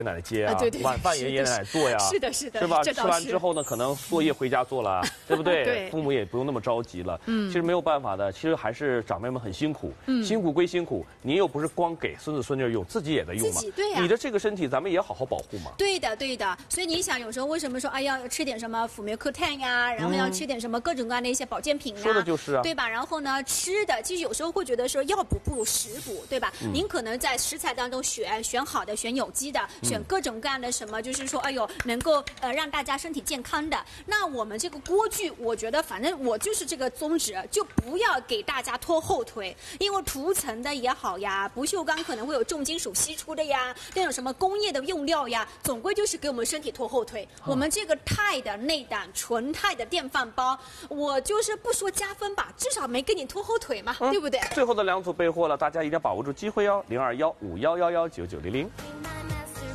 奶奶接啊， 对对， 晚饭也爷爷奶奶做呀， 是的，是的， 是吧？吃完之后呢，可能作业回家做了，对不对？ 对， 父母也不用那么着急了。其实没有办法的，其实还是长辈们很辛苦。辛苦归辛苦，你又不是光给孙子孙女用，自己也得用嘛。 对呀。 你的这个身体，咱们也好好保护嘛。 对的，对的。所以你想，有时候为什么说哎要吃点什么辅酶克肽呀，然后要吃点什么各种各样的一些保健品啊？ 说的就是啊， 对吧？然后呢，吃的其实有时候会觉得说药补不如食补，对吧？您可能在食材当中选好的，选有机的，选各种各样的什么，就是说，哎呦，能够让大家身体健康的。那我们这个锅具，我觉得反正我就是这个宗旨，就不要给大家拖后腿，因为涂层的也好呀，不锈钢可能会有重金属析出的呀，那种什么工业的用料呀，总归就是给我们身体拖后腿。我们这个钛的内胆纯钛的电饭煲，我就是不说加分吧，至少没给你拖后腿嘛，对不对？ 最后的2组备货了，大家一定要把握住机会哦，0215111990。